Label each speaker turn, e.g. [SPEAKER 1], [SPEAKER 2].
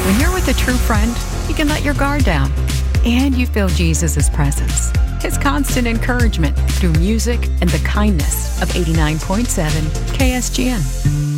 [SPEAKER 1] When you're with a true friend, you can let your guard down. And you feel Jesus' presence, His constant encouragement through music and the kindness of 89.7 KSGN.